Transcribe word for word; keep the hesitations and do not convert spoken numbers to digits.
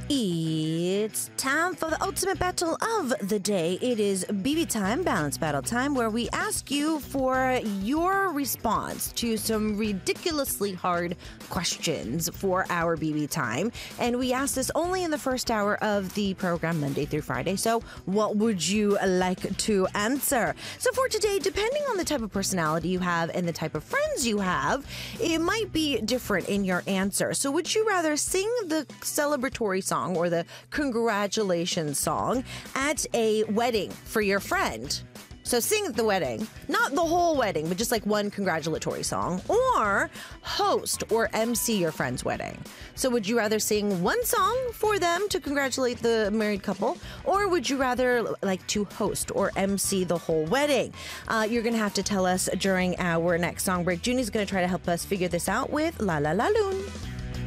It's time for the ultimate battle of the day. It is B B time, balance battle time, where we ask you for your response to some ridiculously hard questions for our B B time. And we ask this only in the first hour of the program, Monday through Friday. So what would you like to answer? So for today, depending on the type of personality you have and the type of friends you have, it might be different in your answer. So would you rather sing the celebratory song or the congratulations song at a wedding for your friend? So sing at the wedding, not the whole wedding, but just like one congratulatory song, or host or M C your friend's wedding. So would you rather sing one song for them to congratulate the married couple, or would you rather like to host or M C the whole wedding? Uh, you're going to have to tell us during our next song break. Junie's going to try to help us figure this out with La La La Loon.